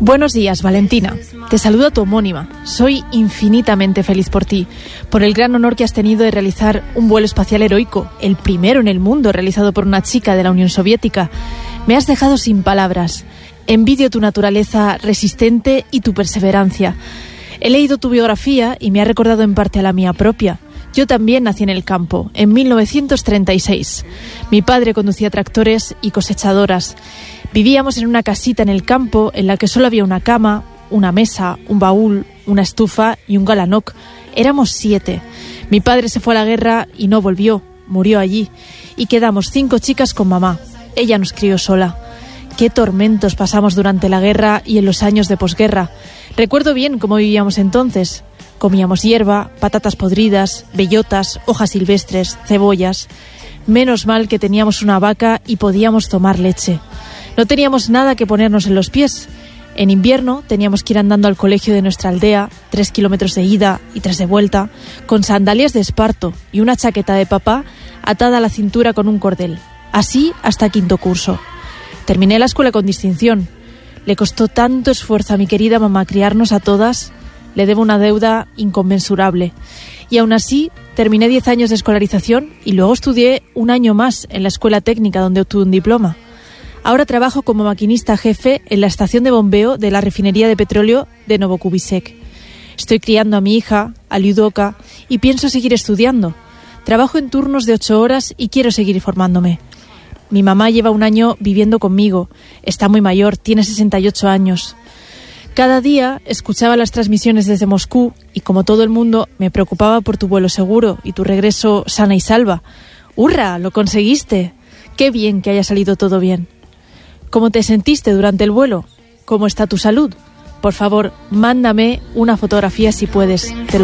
Buenos días, Valentina. Te saluda tu homónima. Soy infinitamente feliz por ti, por el gran honor que has tenido de realizar un vuelo espacial heroico, el primero en el mundo realizado por una chica de la Unión Soviética. Me has dejado sin palabras. Envidio tu naturaleza resistente y tu perseverancia. He leído tu biografía y me ha recordado en parte a la mía propia. Yo también nací en el campo, en 1936. Mi padre conducía tractores y cosechadoras. Vivíamos en una casita en el campo en la que solo había una cama, una mesa, un baúl, una estufa y un galanoc. Éramos 7. Mi padre se fue a la guerra y no volvió, murió allí. Y quedamos 5 chicas con mamá. Ella nos crió sola. Qué tormentos pasamos durante la guerra y en los años de posguerra. Recuerdo bien cómo vivíamos entonces. Comíamos hierba, patatas podridas, bellotas, hojas silvestres, cebollas. Menos mal que teníamos una vaca y podíamos tomar leche. No teníamos nada que ponernos en los pies. En invierno teníamos que ir andando al colegio de nuestra aldea, 3 kilómetros de ida y 3 de vuelta, con sandalias de esparto y una chaqueta de papá atada a la cintura con un cordel. Así hasta quinto curso. Terminé la escuela con distinción. Le costó tanto esfuerzo a mi querida mamá criarnos a todas. Le debo una deuda inconmensurable. Y aún así, terminé 10 años de escolarización y luego estudié un año más en la escuela técnica donde obtuve un diploma. Ahora trabajo como maquinista jefe en la estación de bombeo de la refinería de petróleo de Novokubisek. Estoy criando a mi hija, a Liudoka, y pienso seguir estudiando. Trabajo en turnos de 8 horas y quiero seguir formándome. Mi mamá lleva un año viviendo conmigo. Está muy mayor, tiene 68 años. Cada día escuchaba las transmisiones desde Moscú y, como todo el mundo, me preocupaba por tu vuelo seguro y tu regreso sana y salva. ¡Hurra! ¡Lo conseguiste! ¡Qué bien que haya salido todo bien! ¿Cómo te sentiste durante el vuelo? ¿Cómo está tu salud? Por favor, mándame una fotografía si puedes.